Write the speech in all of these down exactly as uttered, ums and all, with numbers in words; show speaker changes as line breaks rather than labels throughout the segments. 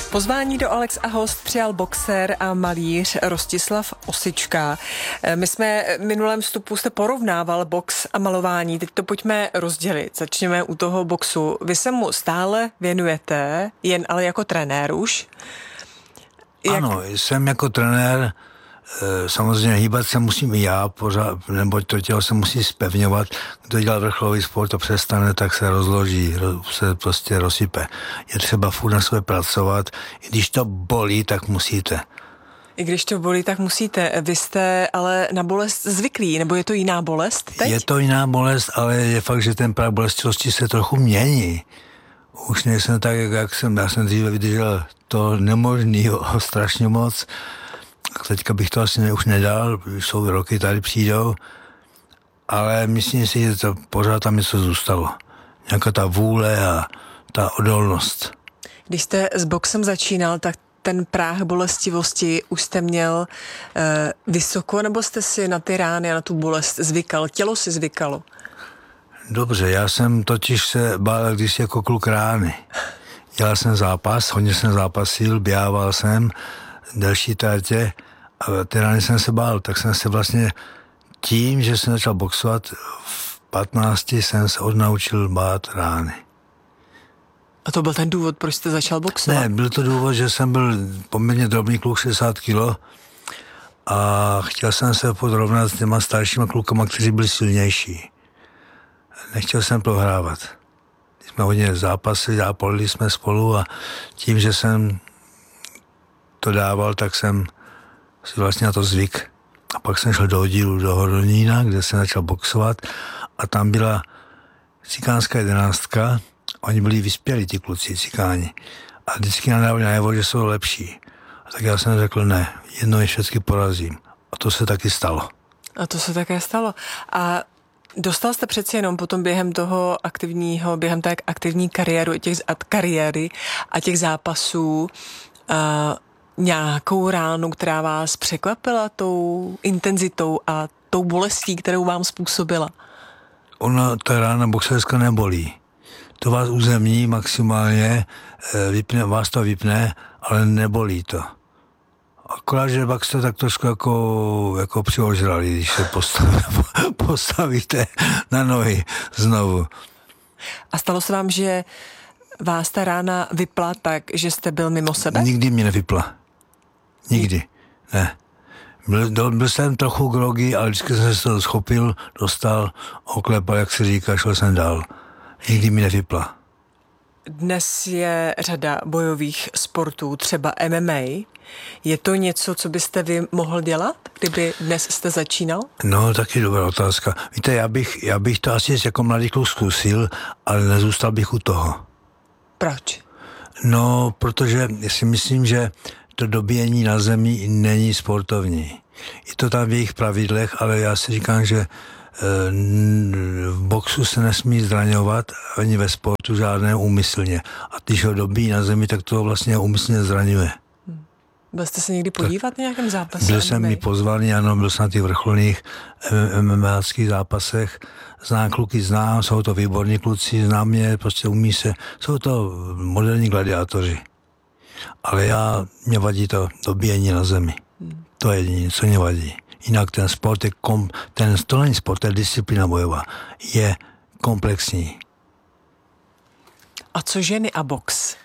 Pozvání do Alex a host přijal boxer a malíř Rostislav Osička. My jsme v minulém vstupu jste porovnával box a malování, teď to pojďme rozdělit. Začněme u toho boxu. Vy se mu stále věnujete, jen ale jako trenér už?
Jak... Ano, jsem jako trenér, samozřejmě hýbat se musím i já, pořád, neboť to tělo se musí zpevňovat. Kdo dělá vrcholový sport a přestane, tak se rozloží, se prostě rozsype. Je třeba furt na sebe pracovat. I když to bolí, tak musíte.
I když to bolí, tak musíte. Vy jste ale na bolest zvyklí, nebo je to jiná bolest teď?
Je to jiná bolest, ale je fakt, že ten práh bolestivosti se trochu mění. Už nejsem tak, jak jsem, já jsem dříve vydržel to nemožného strašně moc. Teďka bych to asi ne, už nedal, jsou roky, tady přijdou, ale myslím si, že to pořád tam něco zůstalo. Nějaká ta vůle a ta odolnost.
Když jste s boxem začínal, tak ten práh bolestivosti už jste měl eh, vysoko, nebo jste si na ty rány a na tu bolest zvykal? Tělo si zvykalo?
Dobře, já jsem totiž se bál když jako kluk rány. Dělal jsem zápas, hodně jsem zápasil, běhával jsem, delší tratě a ty rány jsem se bál, tak jsem se vlastně tím, že jsem začal boxovat v patnácti jsem se odnaučil bát rány.
A to byl ten důvod, proč jste začal boxovat?
Ne, byl to důvod, že jsem byl poměrně drobný kluk, šedesát kilo a chtěl jsem se podrovnat s těma staršíma klukama, kteří byli silnější. Nechtěl jsem prohrávat. Jsme hodně zápasy, zápolili jsme spolu a tím, že jsem to dával, tak jsem si vlastně na to zvyk. A pak jsem šel do oddílu do Hodonína, kde jsem začal boxovat a tam byla cikánská jedenáctka. Oni byli vyspělí, ti kluci, cikáni. A vždycky nám dávali najevo, že jsou lepší. A tak já jsem řekl, ne, jednou je všechny porazím. A to se taky stalo.
A to se také stalo. A dostal jste přeci jenom potom během toho aktivního, během té aktivní kariéry, těch, kariéry a těch zápasů uh, nějakou ránu, která vás překvapila tou intenzitou a tou bolestí, kterou vám způsobila?
Ona, ta rána boxerská nebolí. To vás uzemní maximálně, vypne, vás to vypne, ale nebolí to. Akorát, že pak jste tak trošku jako, jako přiožrali, když se postaví, postavíte na nohy znovu.
A stalo se vám, že vás ta rána vypla tak, že jste byl mimo sebe?
Nikdy mě nevypla. Nikdy. Ne. Byl, byl jsem trochu grogy, ale vždycky jsem se to schopil, dostal, oklepal, jak se říká, šel jsem dál. Nikdy mi nevypla.
Dnes je řada bojových sportů, třeba M M A. Je to něco, co byste vy mohl dělat, kdyby dnes jste začínal?
No, taky dobrá otázka. Víte, já bych, já bych to asi jako mladý kluk zkusil, ale nezůstal bych u toho.
Proč?
No, protože si myslím, že to dobíjení na zemi není sportovní. Je to tam v jejich pravidlech, ale já si říkám, že v boxu se nesmí zraňovat, ani ve sportu žádné úmyslně. A když ho dobíjí na zemi, tak to vlastně úmyslně zraňuje.
Hmm. Byl jste se někdy podívat tak na nějakém zápase?
Byl jsem mi pozvaný, ano, byl jsem na těch vrcholných MMAčských zápasech. Znám kluky, znám, jsou to výborní kluci, znám mě, prostě umí se, jsou to moderní gladiátoři. Ale já, mě vadí to dobíjení na zemi. Hmm. To je jediné, co mě vadí. Jinak ten sport je, kom, ten stolní sport, ta disciplína bojová, je komplexní.
A co ženy a box?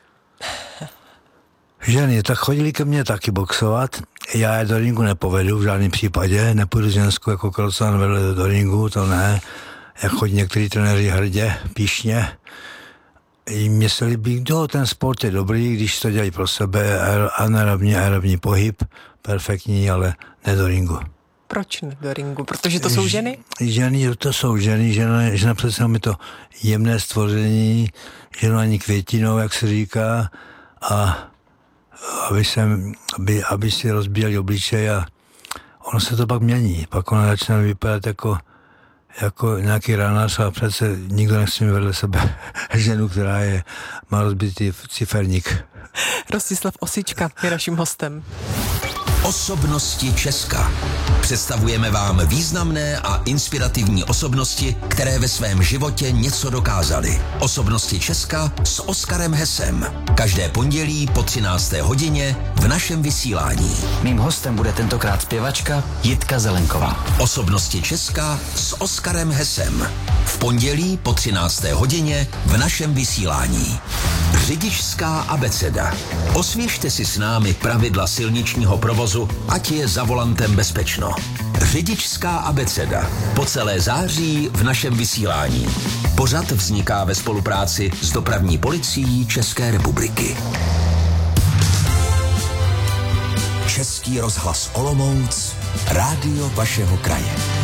Ženy, tak chodili ke mně taky boxovat. Já je do ringu nepovedu v žádném případě. Nepůjdu ženskou jako Krocan vedle do ringu, to ne. Jak chodí některý trenéři hrdě, píšně. I mně se líbí, kdo ten sport je dobrý, když to dělají pro sebe, anaerobní, aerobní pohyb, perfektní, ale ne do ringu.
Proč ne do ringu? Protože to jsou ženy?
Ženy, to jsou ženy, žena, žena přece je to jemné stvoření, žena ani květinou, jak se říká, a aby, se, aby, aby si rozbíjali obličej a ono se to pak mění. Pak ona začne vypadat jako, jako nějaký ranář a přece nikdo nechce mít vedle sebe ženu, která je, má rozbitý ciferník.
Rostislav Osička je naším hostem.
Osobnosti Česka. Představujeme vám významné a inspirativní osobnosti, které ve svém životě něco dokázaly. Osobnosti Česka s Oskarem Hesem. Každé pondělí po třinácté hodině v našem vysílání.
Mým hostem bude tentokrát zpěvačka Jitka Zelenková.
Osobnosti Česka s Oskarem Hesem. V pondělí po třinácté hodině v našem vysílání. Řidičská abeceda. Osvěžte si s námi pravidla silničního provozu, ať je za volantem bezpečno. Řidičská abeceda. Po celé září v našem vysílání. Pořad vzniká ve spolupráci s Dopravní policií České republiky. Český rozhlas Olomouc, rádio vašeho kraje.